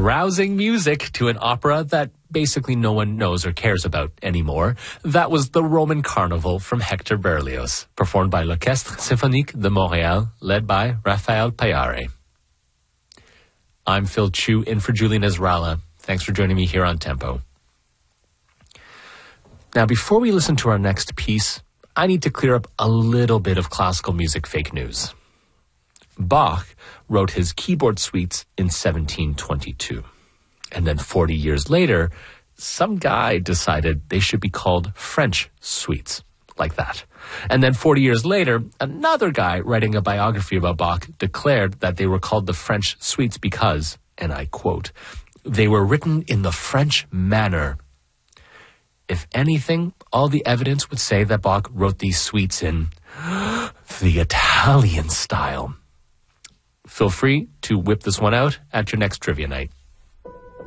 rousing music to an opera that basically no one knows or cares about anymore. That was the Roman Carnival from Hector Berlioz, performed by l'Orchestre Symphonique de Montréal, led by Raphael Payare. I'm Phil Chu, in for Julian Ezralla. Thanks for joining me here on Tempo. Now, before we listen to our next piece, I need to clear up a little bit of classical music fake news. Bach wrote his keyboard suites in 1722. And then 40 years later, some guy decided they should be called French suites, like that. And then 40 years later, another guy writing a biography about Bach declared that they were called the French suites because, and I quote, they were written in the French manner. If anything, all the evidence would say that Bach wrote these suites in the Italian style. Feel free to whip this one out at your next trivia night.